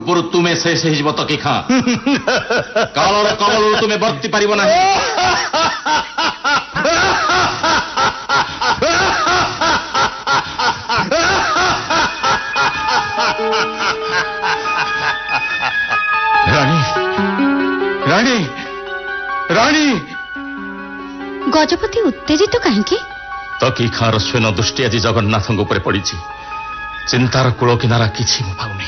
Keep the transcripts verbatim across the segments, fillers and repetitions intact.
पूर्व तुम्हें शेष हो तो कि खा कालर कबल तुम्हें बर्ती पार ना रानी रानी रानी गजपति उत्तेजित कहीं तो कि खार स्वयं दृष्टि आज जगन्नाथ पड़ी चिंतार कूल किनारा किसी पाऊनी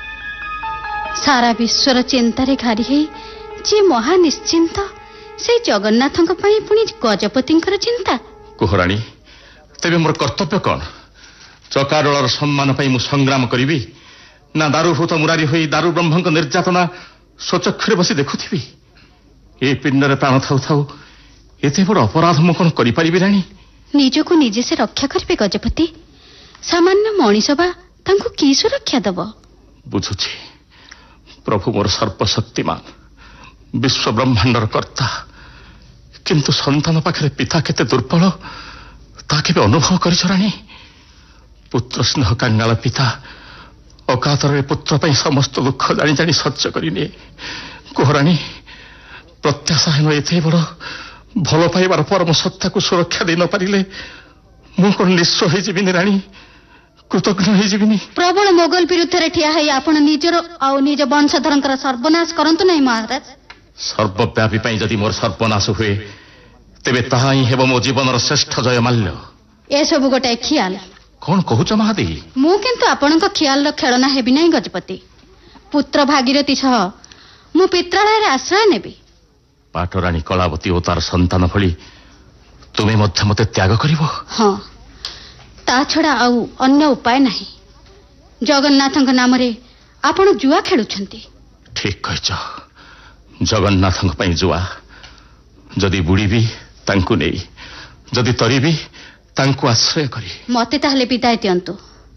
सारा विश्वर चिंतार घारी है जी महा निश्चिंत से जगन्नाथ पुणी गजपति चिंता कुहराणी तेरे मोर कर्तव्य कौन चकाडोलर सम्मान मु संग्राम करी ना दारूभूत मुरारी हुई दारू ब्रह्म निर्यातना स्वचक्षुरे बसी देखुथी ये पिंडरे प्राण थाउ थाउ एते बड़ अपराध मु कौन करी राणी निजको निजे से रक्षा करिवे गजपति सामान्य मनीष बा तांको की सुरक्षा दब बुझुछि प्रभु मोर सर्वशक्तिमान विश्व ब्रह्मांडर कर्ता किंतु संतान पाखरे पिता केते दुर्बल ताके अनुभव कर राणी पुत्र स्नेह कांगाल पिता अकातर पुत्र पाई समस्त दुख जानी जानी सह्य करने कुहराणी प्रत्याशाहीन एते बड़ भल पाइबार परम सत्ता को सुरक्षा दे न पारिले मु कोन निस्व हो जीविनी राणी कृतज्ञ हो जीविनी प्रबल मोगल विरुद्ध रे ठिया है आपण निजर आ निज वंशधरंकर सर्वनाश करंतु नहीं महाराज सर्वव्यापी पाई जदि मोर सर्वनाश हुए तेबे ताहा ही हेबो मो जीवनर श्रेष्ठ जय माल्य ए सब गोटे ख्याल कौन कहूच महादी मु किंतु आपणक ख्याल खेलना हेबी नहीं गजपति पुत्र भागीरथी सह मु पित्रालय आश्रय नेबी पाटराणी कलावती और तार संतान भली तुम्हें मध्य मते त्याग करिवो हाँ ता छड़ा आउ अन्य उपाय नहीं जगन्नाथंक नाम रे आपण जुआ खेलुछंती ठीक कहछ जगन्नाथंक पई जुआ जदि बुड़ीबी तांकु नेई जदि तरीबी तांकु आश्रय करी मते ताहले विदाय दियंतु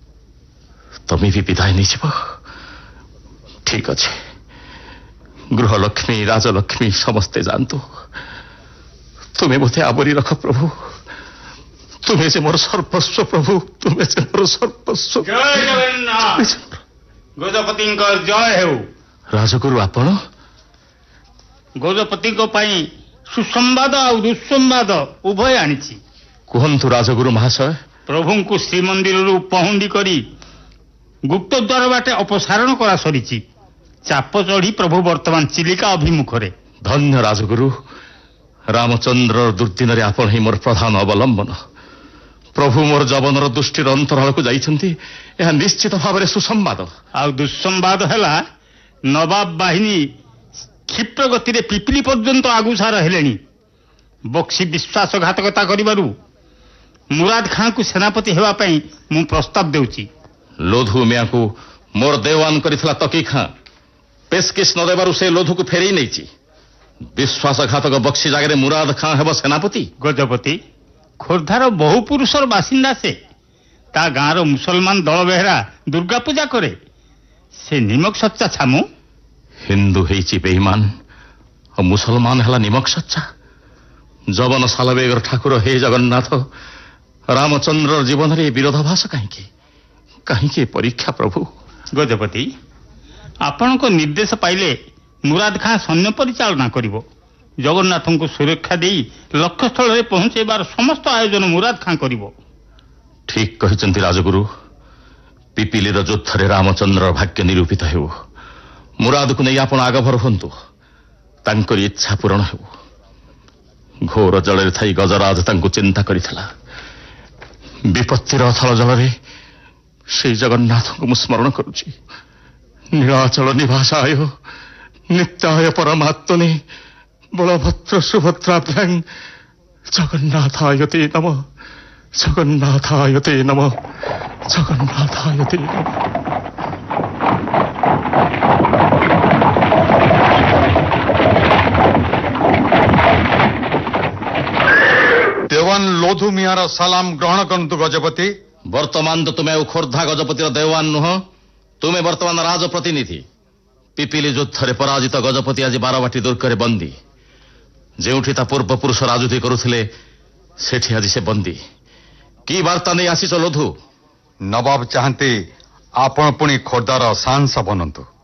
तमे भी विदाय नहीं जीव ठीक अच्छे गृहलक्ष्मी राजलक्ष्मी समस्ते जानतु तुम्हें मते आवरी रख प्रभु तुम्हें से मोर सर्वस्व प्रभु तुम्हें से मोर सर्वस्व जय जगन्नाथ गजपति जय हो राजगुरु आपण गजपति सुसंवाद आ दुस्संवाद उभय आनी कहतु राजगुरु महाशय प्रभु को श्रीमंदिर पहुंडी करी गुप्त द्वार बाटे अपसारण करा सरी चाप चढ़ी प्रभु वर्तमान चिलिका अभिमुखरे धन्य राजगुरु रामचंद्र दुर्दिन आपण ही मोर प्रधान अवलंबन प्रभु मोर जवनर दुष्टिर अंतराल को जाइछंती यह निश्चित भाव में सुसंवाद आ दुस्संवाद हैला नवाब बाहिनी क्षिप्र गति रे पिपिली पर्यंत आगुसार हेलेनी बक्सी विश्वासघातकता करिबारु मुराद खां को सेनापति हेबा पई मु प्रस्ताव देउची लोधु मिया को मोर देवान करिथला तकी खां पेशकिस न देबारु से लोधु को फेरी नैची विश्वासघातक बक्सी जागे मुराद खां हेब सेनापति गजपति खोर्धार बहु पुरुषर बासिंदा से ता गाँव मुसलमान दल बेहरा दुर्गा पूजा करे से निमक सच्चा छामु हिंदू हेची बेईमान और मुसलमान हला निमक सच्चा जवन सालबेगर ठाकुर हे जगन्नाथ रामचंद्र जीवन रे विरोधाभास कहीं कहीं परीक्षा प्रभु गजपति आपण को निर्देश पाइले मुराद खां सैन्य परिचालना करिवो जगन्नाथ को सुरक्षा दे लक्ष्य स्थल रे पहुंचेबार समस्त आयोजन मुराद खां करिवो ठीक कहिसंती राजगुरु पिपिलीर युद्धरे रामचंद्र भाग्य निरूपित हेउ मुराद को नहीं आपण आगभर हंतु तांकर इच्छा पूरण हेउ घोर जल थी गजराज तांको चिंता करिथला विपत्तिर अथल जल से जगन्नाथ को स्मरण करुची नीलाचल निवासाय नित्याय परमात्मने बलभद्र सुभद्राभ्यां जगन्नाथाय ते नमः जगन्नाथाय ते नमः जगन्नाथाय ते नमः। देवान लोधु मियार सलाम ग्रहण करतु गजपति वर्तमान तो तुम्हें खोर्धा गजपतिर देवान नुह तुम्हें वर्तमान राजप्रतिनिधि पिपिली युद्धरे पराजित गजपति आज बारवाटी दुर्गरे बंदी जेउठी ता पूर्व पुरुष राजुती करुथिले सेठी आज से बंदी की वार्ता नहीं आसीच लोधु नवाब चाहते आपण पुणी खोर्धार सांस बनतु